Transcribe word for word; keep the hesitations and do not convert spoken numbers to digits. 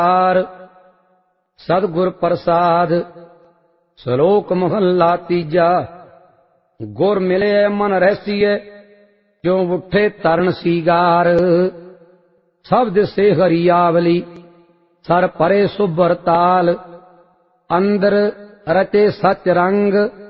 सतगुर प्रसाद। श्लोक महला तीजा। गुर मिले मन रहसीए, क्यों उठे तरन सीगार। शब्द से हरियावली, सर परे सुबर ताल। अंदर रचे सच रंग,